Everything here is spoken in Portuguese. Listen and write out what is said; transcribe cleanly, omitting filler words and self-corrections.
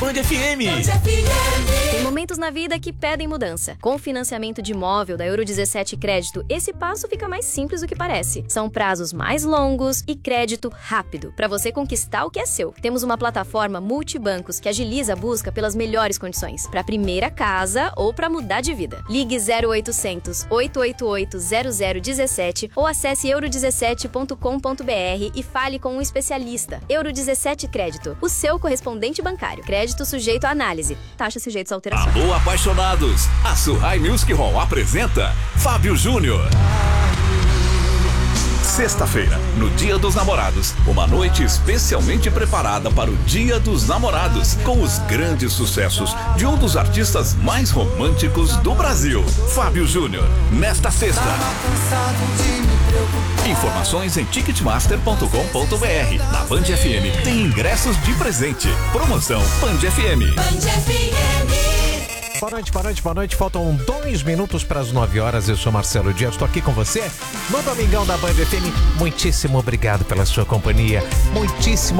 Band FM. Tem momentos na vida que pedem mudança. Com o financiamento de imóvel da Euro 17 Crédito, esse passo fica mais simples do que parece. São prazos mais longos e crédito rápido, para você conquistar o que é seu. Temos uma plataforma multibancos que agiliza a busca pelas melhores condições, para primeira casa ou para mudar de vida. Ligue 0800 888 0017 ou acesse euro17.com.br e fale com um especialista. Euro 17 Crédito, o seu correspondente bancário. Crédito sujeito à análise. Taxa sujeitos a alterações. Alô, apaixonados! A Surrai Music Hall apresenta Fábio Júnior. Sexta-feira, no Dia dos Namorados, uma noite especialmente preparada para o Dia dos Namorados, com os grandes sucessos de um dos artistas mais românticos do Brasil, Fábio Júnior, nesta sexta. Informações em ticketmaster.com.br. Na Band FM tem ingressos de presente. Promoção Band FM. Band FM. Boa noite. Faltam 2 minutos para as 9 horas. Eu sou Marcelo Dias, estou aqui com você no Domingão da Band FM. Muitíssimo obrigado pela sua companhia. Muitíssimo